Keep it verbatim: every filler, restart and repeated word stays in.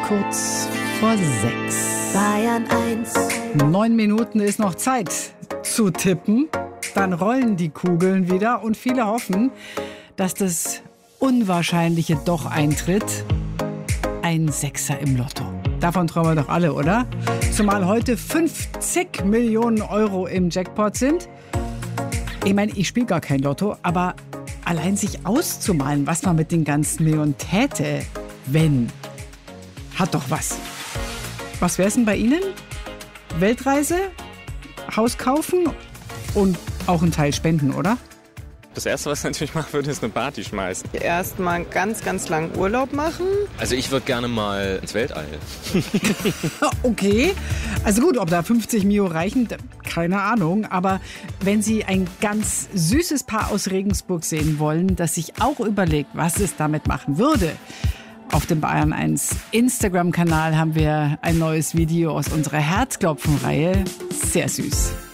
kurz vor sechs. Bayern eins. Neun Minuten ist noch Zeit zu tippen. Dann rollen die Kugeln wieder und viele hoffen, dass das Unwahrscheinliche doch eintritt. Ein Sechser im Lotto. Davon träumen wir doch alle, oder? Zumal heute fünfzig Millionen Euro im Jackpot sind. Ich meine, ich spiele gar kein Lotto, aber allein sich auszumalen, was man mit den ganzen Millionen täte, wenn, hat doch was. Was wäre es denn bei Ihnen? Weltreise, Haus kaufen und auch einen Teil spenden, oder? Das Erste, was ich natürlich machen würde, ist eine Party schmeißen. Erstmal ganz, ganz lang Urlaub machen. Also ich würde gerne mal ins Weltall. Okay, also gut, ob da fünfzig Mio reichen, keine Ahnung. Aber wenn Sie ein ganz süßes Paar aus Regensburg sehen wollen, das sich auch überlegt, was es damit machen würde, auf dem Bayern eins Instagram-Kanal haben wir ein neues Video aus unserer Herzklopfen-Reihe. Sehr süß.